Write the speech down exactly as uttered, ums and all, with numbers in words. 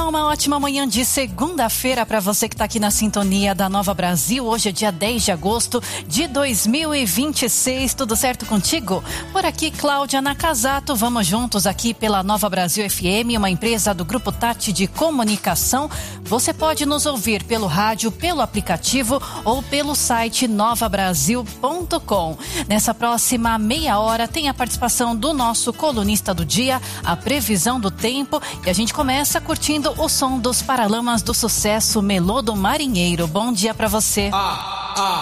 Olá, uma ótima manhã de segunda-feira para você que está aqui na sintonia da Nova Brasil. Hoje é dia dez de agosto de dois mil e vinte e seis. Tudo certo contigo? Por aqui, Cláudia Nakazato. Vamos juntos aqui pela Nova Brasil F M, uma empresa do Grupo Tati de Comunicação. Você pode nos ouvir pelo rádio, pelo aplicativo ou pelo site nova brasil ponto com. Nessa próxima meia hora tem a participação do nosso colunista do dia, a previsão do tempo, e a gente começa curtindo o som dos Paralamas do Sucesso, Melô do Marinheiro. Bom dia pra você. Ah, ah,